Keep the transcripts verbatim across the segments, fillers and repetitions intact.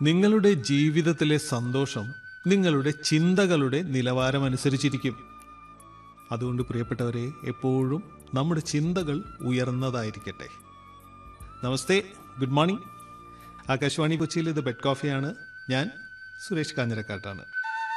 നിങ്ങളുടെ ജീവിതത്തിലെ സന്തോഷം നിങ്ങളുടെ ചിന്തകളുടെ നിലവാരമനുസരിച്ചിരിക്കും. അതുകൊണ്ട് പ്രിയപ്പെട്ടവരെ, എപ്പോഴും നമ്മുടെ ചിന്തകൾ ഉയർന്നതായിരിക്കട്ടെ. നമസ്തേ, ഗുഡ് മോർണിംഗ്. ആകാശവാണി കൊച്ചിയിൽ ഇത് ബെഡ് കോഫിയാണ്. ഞാൻ Suresh കാഞ്ഞിരക്കാട്ടാണ്.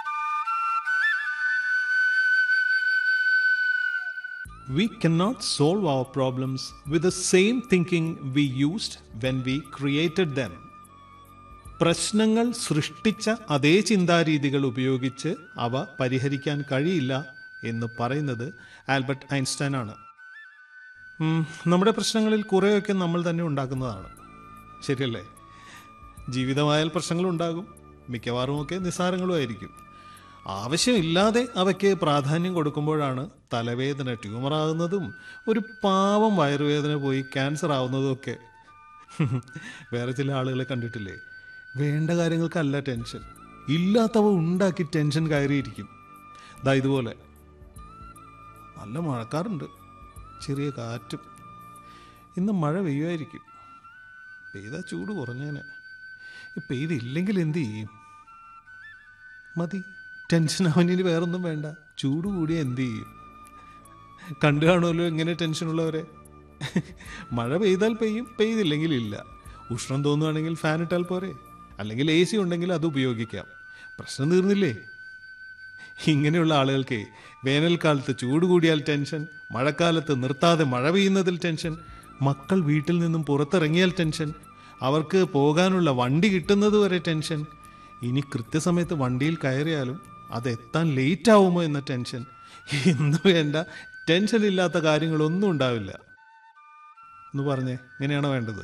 We cannot solve our problems with the same thinking we used when we created them. പ്രശ്നങ്ങൾ സൃഷ്ടിച്ച അതേ ചിന്താരീതികൾ ഉപയോഗിച്ച് അവ പരിഹരിക്കാൻ കഴിയില്ല എന്ന് പറയുന്നത് ആൽബർട്ട് ഐൻസ്റ്റൈൻ ആണ്. നമ്മുടെ പ്രശ്നങ്ങളിൽ കുറേയൊക്കെ നമ്മൾ തന്നെ ഉണ്ടാക്കുന്നതാണ്, ശരിയല്ലേ? ജീവിതമായാൽ പ്രശ്നങ്ങളുണ്ടാകും, മിക്കവാറുമൊക്കെ നിസ്സാരങ്ങളുമായിരിക്കും. ആവശ്യമില്ലാതെ അവയ്ക്ക് പ്രാധാന്യം കൊടുക്കുമ്പോഴാണ് തലവേദന ട്യൂമറാകുന്നതും ഒരു പാവം വയറുവേദന പോയി ക്യാൻസർ ആവുന്നതും ഒക്കെ. വേറെ ചില ആളുകളെ കണ്ടിട്ടില്ലേ, വേണ്ട കാര്യങ്ങൾക്കല്ല ടെൻഷൻ, ഇല്ലാത്തവ ഉണ്ടാക്കി ടെൻഷൻ കയറിയിരിക്കും. ദാ ഇതുപോലെ നല്ല മഴക്കാറുണ്ട്, ചെറിയ കാറ്റും. ഇന്ന് മഴ പെയ്യുമായിരിക്കും. പെയ്താൽ ചൂട് കുറഞ്ഞേനെ. പെയ്തില്ലെങ്കിൽ എന്ത് ചെയ്യും? മതി, ടെൻഷൻ അവനിൽ വേറൊന്നും വേണ്ട. ചൂട് കൂടിയ എന്ത് ചെയ്യും? കണ്ടു കാണുമല്ലോ എങ്ങനെ ടെൻഷനുള്ളവരെ. മഴ പെയ്താൽ പെയ്യും, പെയ്തില്ലെങ്കിൽ ഇല്ല. ഉഷ്ണം തോന്നുകയാണെങ്കിൽ ഫാൻ ഇട്ടാൽ പോരെ, അല്ലെങ്കിൽ എ സി ഉണ്ടെങ്കിൽ അത് ഉപയോഗിക്കാം. പ്രശ്നം തീർന്നില്ലേ? ഇങ്ങനെയുള്ള ആളുകൾക്ക് വേനൽക്കാലത്ത് ചൂട് കൂടിയാൽ ടെൻഷൻ, മഴക്കാലത്ത് നിർത്താതെ മഴ പെയ്യുന്നതിൽ ടെൻഷൻ, മക്കൾ വീട്ടിൽ നിന്നും പുറത്തിറങ്ങിയാൽ ടെൻഷൻ, അവർക്ക് പോകാനുള്ള വണ്ടി കിട്ടുന്നത് വരെ ടെൻഷൻ, ഇനി കൃത്യസമയത്ത് വണ്ടിയിൽ കയറിയാലും അത് എത്താൻ ലേറ്റ് ആവുമോ എന്ന ടെൻഷൻ. എന്ന് വേണ്ട, ടെൻഷൻ ഇല്ലാത്ത കാര്യങ്ങളൊന്നും ഉണ്ടാവില്ല എന്ന് പറഞ്ഞേ, ഇങ്ങനെയാണോ വേണ്ടത്?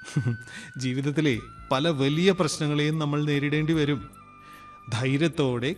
ജീവിതത്തിലെ പല വലിയ പ്രശ്നങ്ങളെയും നമ്മൾ നേരിടേണ്ടി വരും. ധൈര്യത്തോടെ